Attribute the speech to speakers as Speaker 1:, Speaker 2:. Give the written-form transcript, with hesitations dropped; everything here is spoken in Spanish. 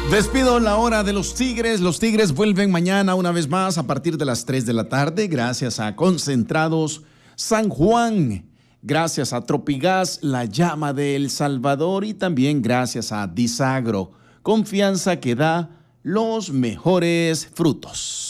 Speaker 1: Despido la hora de los Tigres. Los Tigres vuelven mañana una vez más a partir de las 3 de la tarde, gracias a Concentrados San Juan, gracias a Tropigas, la llama de El Salvador, y también gracias a Disagro, confianza que da los mejores frutos.